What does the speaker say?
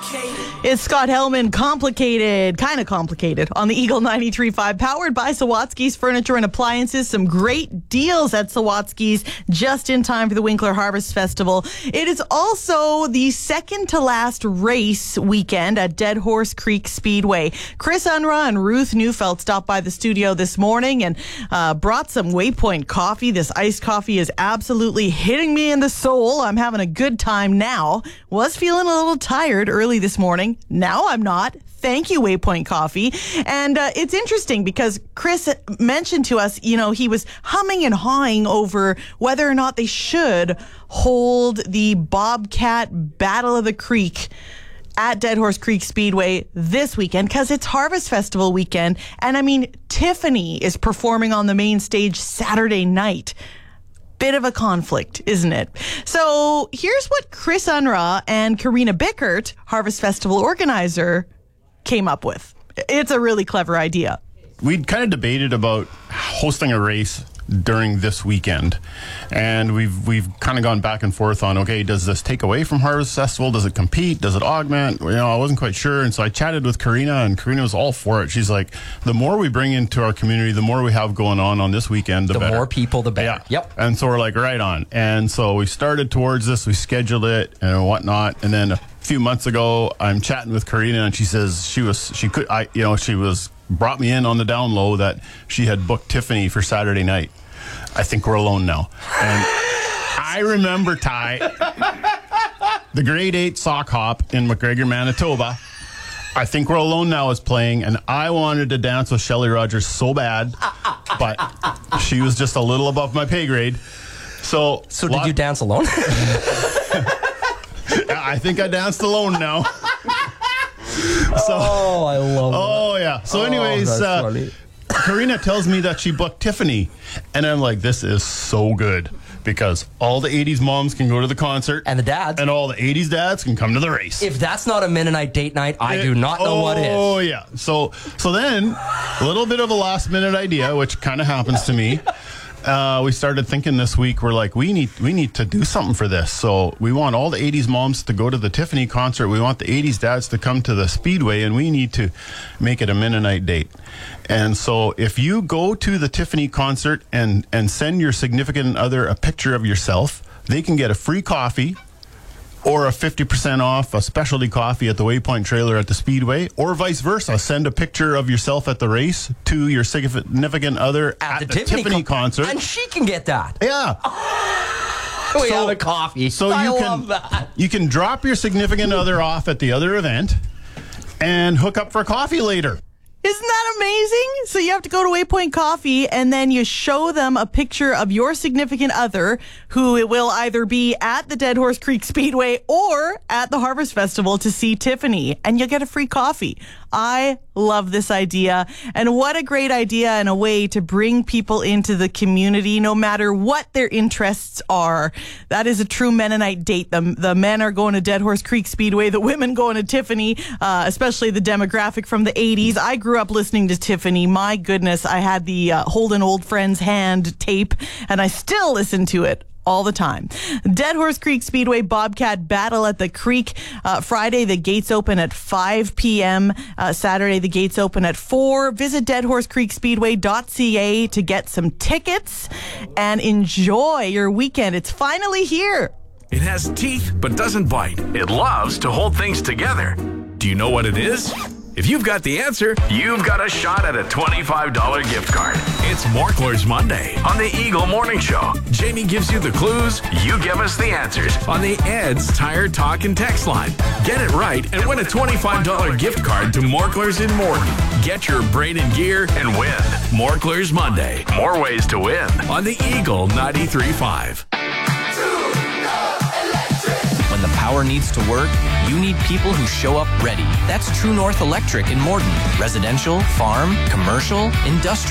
It's Scott Hellman, Complicated, kind of complicated, on the Eagle 93.5, powered by Sawatsky's Furniture and Appliances. Some great deals at Sawatsky's just in time for the Winkler Harvest Festival. It is also the second to last race weekend at Dead Horse Creek Speedway. Chris Unruh and Ruth Neufeld stopped by the studio this morning and brought some Waypoint coffee. This iced coffee is absolutely hitting me in the soul. I'm having a good time now. Was feeling a little tired early this morning. Now I'm not. Thank you, Waypoint Coffee. And it's interesting because Chris mentioned to us, he was humming and hawing over whether or not they should hold the Bobcat Battle of the Creek at Dead Horse Creek Speedway this weekend because it's Harvest Festival weekend. And I mean, Tiffany is performing on the main stage Saturday night. Bit of a conflict, isn't it? So here's what Chris Unruh and Karina Bickert, Harvest Festival organizer, came up with. It's a really clever idea. We'd kind of debated about hosting a race during this weekend, and we've kind of gone back and forth on, okay, does this take away from Harvest Festival? Does it compete? Does it augment? I wasn't quite sure, and so I chatted with Karina, and Karina was all for it. She's like, the more we bring into our community, the more we have going on this weekend, the better. The more people, the better. Yeah. Yep. And so we're like, right on. And so we started towards this, we scheduled it and whatnot, and then a few months ago, I'm chatting with Karina, and she says she brought me in on the down low that she had booked Tiffany for Saturday night. I think we're alone now. And I remember, Ty, the grade 8 sock hop in McGregor, Manitoba. I think we're alone now is playing, and I wanted to dance with Shelley Rogers so bad, but she was just a little above my pay grade. So did you dance alone? I think I danced alone now. I love it. Oh, yeah. So anyways, Karina tells me that she booked Tiffany, and I'm like, this is so good because all the 80s moms can go to the concert. And the dads. And all the 80s dads can come to the race. If that's not a Mennonite date night, I do not know what is. Oh, yeah. So then, a little bit of a last-minute idea, which kind of happens to me. We started thinking this week, we're like, we need to do something for this. So we want all the 80s moms to go to the Tiffany concert. We want the 80s dads to come to the Speedway, and we need to make it a Mennonite date. And so if you go to the Tiffany concert and send your significant other a picture of yourself, they can get a free coffee or a 50% off a specialty coffee at the Waypoint trailer at the Speedway, or vice versa. Send a picture of yourself at the race to your significant other at the Tiffany concert. And she can get that. Yeah. We have a coffee. So I love that. You can drop your significant other off at the other event and hook up for coffee later. Isn't that amazing? So you have to go to Waypoint Coffee and then you show them a picture of your significant other who it will either be at the Dead Horse Creek Speedway or at the Harvest Festival to see Tiffany, and you'll get a free coffee. I love this idea, and what a great idea and a way to bring people into the community no matter what their interests are. That is a true Mennonite date. The men are going to Dead Horse Creek Speedway, the women going to Tiffany, especially the demographic from the 80s. I grew up listening to Tiffany. My goodness, I had the Holding Old Friends Hand tape, and I still listen to it all the time. Dead Horse Creek Speedway Bobcat Battle at the Creek. Friday, the gates open at 5 p.m. Saturday, the gates open at 4. Visit deadhorsecreekspeedway.ca to get some tickets and enjoy your weekend. It's finally here. It has teeth but doesn't bite. It loves to hold things together. Do you know what it is? If you've got the answer, you've got a shot at a $25 gift card. It's Morklers Monday on the Eagle Morning Show. Jamie gives you the clues, you give us the answers on the Ed's Tire Talk and Text line. Get it right and win a $25 gift card to Morklers in Morton. Get your Braden gear and win. Morklers Monday. More ways to win on the Eagle 93.5. When the power needs to work, you need people who show up ready. That's True North Electric in Morton. Residential, farm, commercial, industrial.